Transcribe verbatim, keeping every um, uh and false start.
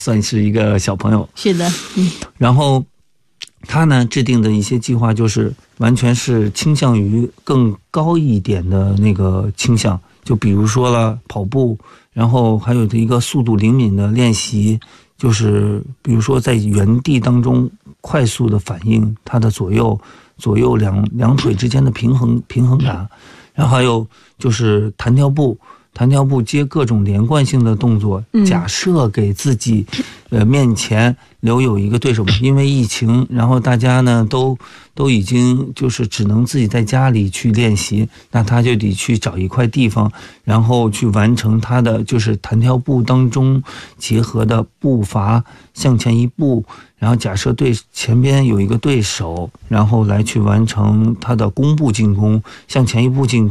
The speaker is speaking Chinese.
算是一个小朋友。 是的，嗯， 然后他呢制定的一些计划就是完全是倾向于更高一点的那个倾向，就比如说了跑步，然后还有一个速度灵敏的练习，就是比如说在原地当中快速的反应他的左右左右两两腿之间的平衡平衡感，然后还有就是弹跳步。弹跳步接各种连贯性的动作，假设给自己，呃，面前留有一个对手，因为疫情，然后大家呢都都已经就是只能自己在家里去练习，那他就得去找一块地方，然后去完成他的就是弹跳步当中结合的步伐，向前一步，然后假设对前边有一个对手，然后来去完成他的弓步进攻，向前一步进攻。